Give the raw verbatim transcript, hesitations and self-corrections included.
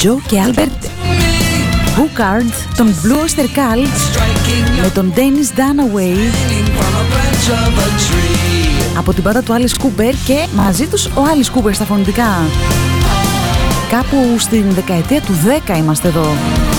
Τζο και Άλμπερτ Μπούκαρντ, τον Blue Oyster Cult με τον Dennis Dunaway από την πάντα του Alice Cooper και μαζί τους ο Alice Cooper στα φωνητικά. Κάπου στην δεκαετία του δέκα είμαστε εδώ.